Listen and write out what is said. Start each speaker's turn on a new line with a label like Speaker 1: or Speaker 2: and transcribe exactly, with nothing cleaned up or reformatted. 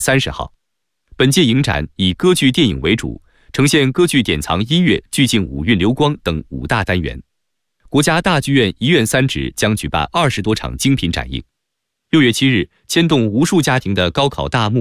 Speaker 1: 三十号，本届影展以歌剧电影为主，呈现歌剧典藏音乐、剧境五韵流光等五大单元。国家大剧院一院三址将举办二十多场精品展映。六月七日，牵动无数家庭的高考大幕